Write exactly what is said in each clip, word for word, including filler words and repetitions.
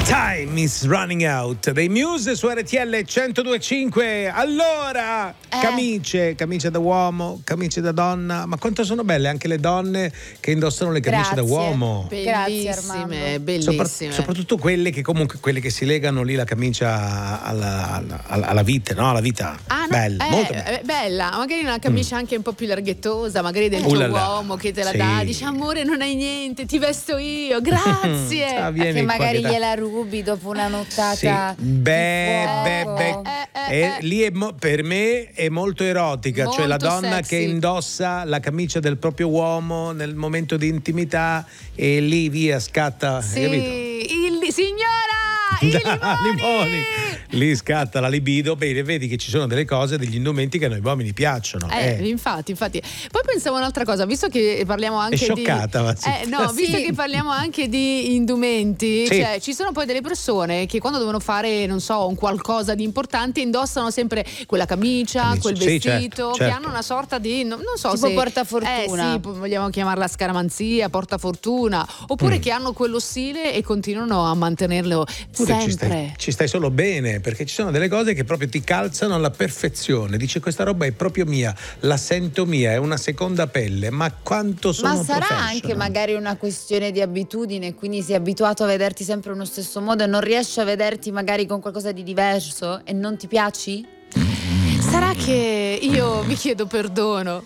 Time is running out dei Muse su R T L centodue e cinque. Allora, eh. camicie, camicie da uomo, camicie da donna, ma quanto sono belle anche le donne che indossano le camicie Grazie. da uomo. Bellissime, bellissime. Sopra, soprattutto quelle che comunque quelle che si legano lì la camicia alla, alla, alla vita, no? Alla vita. Ah, no, bella, eh, molto bella. bella. Magari una camicia mm. anche un po' più larghettosa, magari del Uh, tuo là là. uomo che te la Sì. dà, dice amore non hai niente, ti vesto io, grazie. Ciao, vieni che qua, magari che gliela rubi dopo una nottata. Sì. Beh, beh, beh. Eh, eh, E eh. lì è mo- per me è molto erotica, Molto cioè la donna sexy. che indossa la camicia del proprio uomo nel momento di intimità e lì via scatta, Sì, hai capito? il, signora, i Da, limoni. limoni. Lì scatta la libido. Bene, vedi che ci sono delle cose, degli indumenti che a noi uomini piacciono. Eh, eh. infatti, infatti. Poi pensavo un'altra cosa, visto che parliamo anche È scioccata, di ma sì. eh, no, visto Sì. che parliamo anche di indumenti, Sì. cioè ci sono poi delle persone che quando devono fare, non so, un qualcosa di importante indossano sempre quella camicia, Camicia, quel sì, vestito, certo, che certo. hanno una sorta di non, non so Tipo se portafortuna. Eh sì, po- vogliamo chiamarla scaramanzia, portafortuna, oppure Mm. che hanno quello stile e continuano a mantenerlo Pure ci sempre. stai, ci stai solo bene, perché ci sono delle cose che proprio ti calzano alla perfezione. Dice questa roba è proprio mia, la sento mia, è una seconda pelle, ma quanto sono Ma sarà professional. anche magari una questione di abitudine, quindi sei abituato a vederti sempre allo stesso modo e non riesci a vederti magari con qualcosa di diverso e non ti piaci? Sarà che io vi chiedo perdono.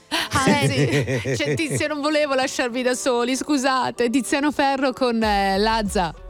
Anzi, cioè, Tizio, non volevo lasciarvi da soli, scusate. Tiziano Ferro con eh, Lazza.